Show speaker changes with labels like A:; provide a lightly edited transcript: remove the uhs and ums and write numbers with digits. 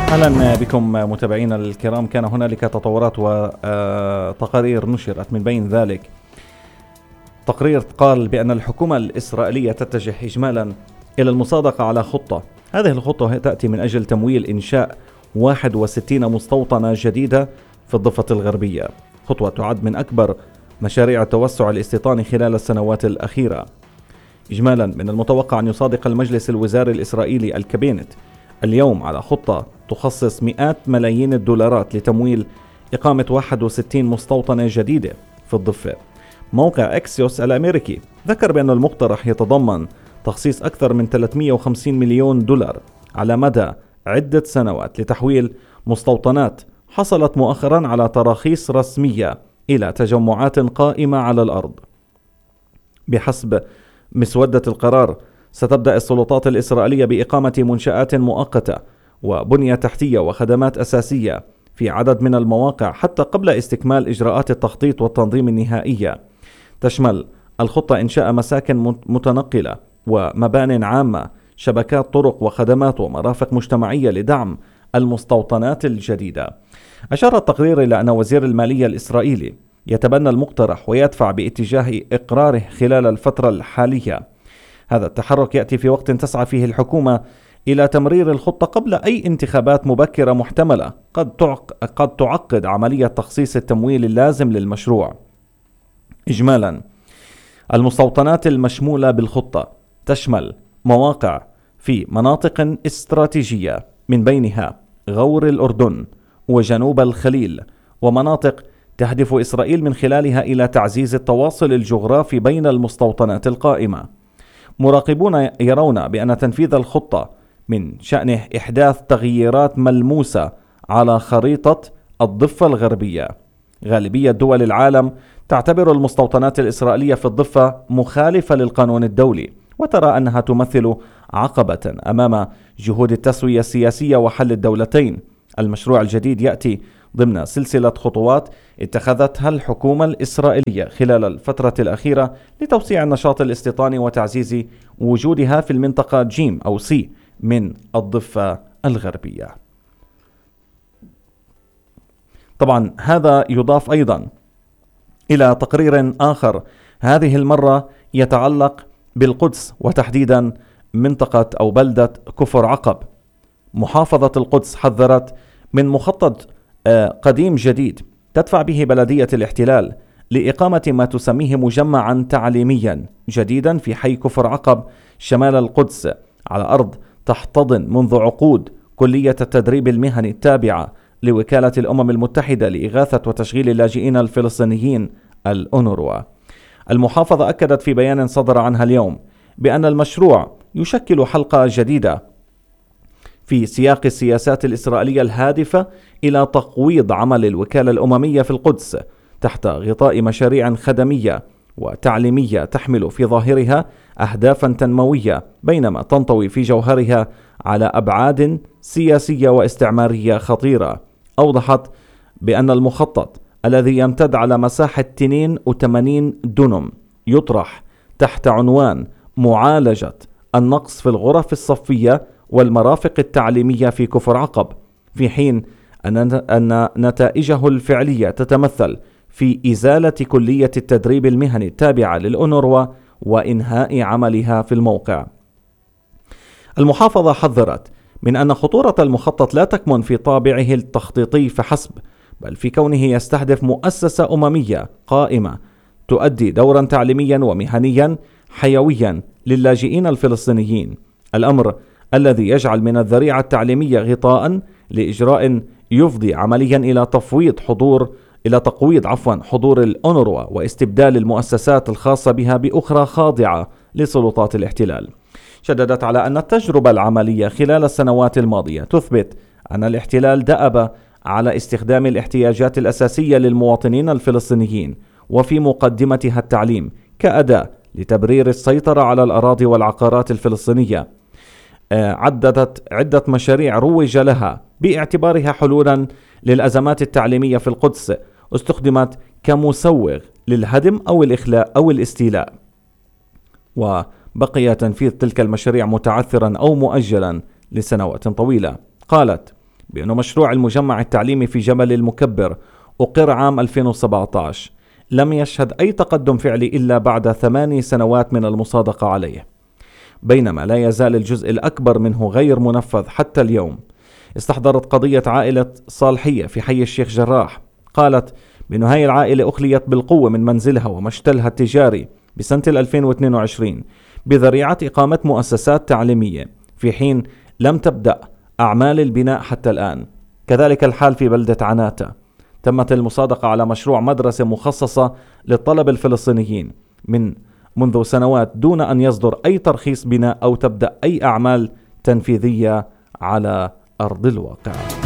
A: أهلا بكم متابعينا الكرام. كان هنالك تطورات وتقارير نشرت، من بين ذلك تقرير قال بأن الحكومة الإسرائيلية تتجه إجمالا إلى المصادقة على خطة. هذه الخطة تأتي من أجل تمويل إنشاء 61 مستوطنة جديدة في الضفة الغربية. خطوة تعد من أكبر مشاريع التوسع الاستيطاني خلال السنوات الأخيرة. إجمالا من المتوقع أن يصادق المجلس الوزاري الإسرائيلي الكابينت اليوم على خطة تخصص مئات ملايين الدولارات لتمويل إقامة 61 مستوطنة جديدة في الضفة. موقع أكسيوس الأمريكي ذكر بأن المقترح يتضمن تخصيص أكثر من 350 مليون دولار على مدى عدة سنوات لتحويل مستوطنات حصلت مؤخرا على تراخيص رسمية إلى تجمعات قائمة على الأرض. بحسب مسودة القرار، ستبدأ السلطات الإسرائيلية بإقامة منشآت مؤقتة وبنية تحتية وخدمات أساسية في عدد من المواقع حتى قبل استكمال إجراءات التخطيط والتنظيم النهائية. تشمل الخطة إنشاء مساكن متنقلة ومبان عامة، شبكات طرق وخدمات ومرافق مجتمعية لدعم المستوطنات الجديدة. أشار التقرير إلى أن وزير المالية الإسرائيلي يتبنى المقترح ويدفع باتجاه إقراره خلال الفترة الحالية. هذا التحرك يأتي في وقت تسعى فيه الحكومة إلى تمرير الخطة قبل أي انتخابات مبكرة محتملة قد تعقد عملية تخصيص التمويل اللازم للمشروع. إجمالا، المستوطنات المشمولة بالخطة تشمل مواقع في مناطق استراتيجية، من بينها غور الأردن وجنوب الخليل، ومناطق تهدف إسرائيل من خلالها إلى تعزيز التواصل الجغرافي بين المستوطنات القائمة. مراقبون يرون بأن تنفيذ الخطة من شأنه إحداث تغييرات ملموسة على خريطة الضفة الغربية. غالبية دول العالم تعتبر المستوطنات الإسرائيلية في الضفة مخالفة للقانون الدولي، وترى أنها تمثل عقبة أمام جهود التسوية السياسية وحل الدولتين. المشروع الجديد يأتي ضمن سلسلة خطوات اتخذتها الحكومة الإسرائيلية خلال الفترة الأخيرة لتوسيع النشاط الاستيطاني وتعزيز وجودها في المنطقة جيم أو سي من الضفة الغربية. طبعا هذا يضاف أيضا إلى تقرير آخر، هذه المرة يتعلق بالقدس وتحديدا منطقة أو بلدة كفر عقب. محافظة القدس حذرت من مخطط قديم جديد تدفع به بلدية الاحتلال لإقامة ما تسميه مجمعا تعليميا جديدا في حي كفر عقب شمال القدس، على أرض تحتضن منذ عقود كلية التدريب المهني التابعة لوكالة الأمم المتحدة لإغاثة وتشغيل اللاجئين الفلسطينيين الأونروا. المحافظة أكدت في بيان صدر عنها اليوم بأن المشروع يشكل حلقة جديدة في سياق السياسات الإسرائيلية الهادفة إلى تقويض عمل الوكالة الأممية في القدس تحت غطاء مشاريع خدمية وتعليمية تحمل في ظاهرها أهدافا تنموية، بينما تنطوي في جوهرها على أبعاد سياسية واستعمارية خطيرة. أوضحت بأن المخطط الذي يمتد على مساحة 82 دونم يطرح تحت عنوان معالجة النقص في الغرف الصفية والمرافق التعليمية في كفر عقب، في حين أن نتائجه الفعلية تتمثل في إزالة كلية التدريب المهني التابعة للأونروا وإنهاء عملها في الموقع. المحافظة حذرت من أن خطورة المخطط لا تكمن في طابعه التخطيطي فحسب، بل في كونه يستهدف مؤسسة أممية قائمة تؤدي دورا تعليميا ومهنيا حيويا للاجئين الفلسطينيين، الأمر الذي يجعل من الذريعة التعليمية غطاء لإجراء يفضي عمليا إلى تقويض حضور الأونروا واستبدال المؤسسات الخاصة بها بأخرى خاضعة لسلطات الاحتلال. شددت على أن التجربة العملية خلال السنوات الماضية تثبت أن الاحتلال دأب على استخدام الاحتياجات الأساسية للمواطنين الفلسطينيين وفي مقدمتها التعليم كأداة لتبرير السيطرة على الأراضي والعقارات الفلسطينية. عدت عدة مشاريع روج لها باعتبارها حلولا للأزمات التعليمية في القدس، استخدمت كمسوغ للهدم أو الإخلاء أو الاستيلاء، وبقي تنفيذ تلك المشاريع متعثرا أو مؤجلا لسنوات طويلة. قالت بأن مشروع المجمع التعليمي في جبل المكبر أقر عام 2017 لم يشهد أي تقدم فعلي إلا بعد 8 سنوات من المصادقة عليه، بينما لا يزال الجزء الأكبر منه غير منفذ حتى اليوم. استحضرت قضية عائلة صالحية في حي الشيخ جراح، قالت بأن هاي العائلة أخليت بالقوة من منزلها ومشتلها التجاري بسنة 2022 بذريعة إقامة مؤسسات تعليمية، في حين لم تبدأ أعمال البناء حتى الآن. كذلك الحال في بلدة عناتة، تمت المصادقة على مشروع مدرسة مخصصة للطلبة الفلسطينيين منذ سنوات دون أن يصدر أي ترخيص بناء أو تبدأ أي أعمال تنفيذية على أرض الواقع.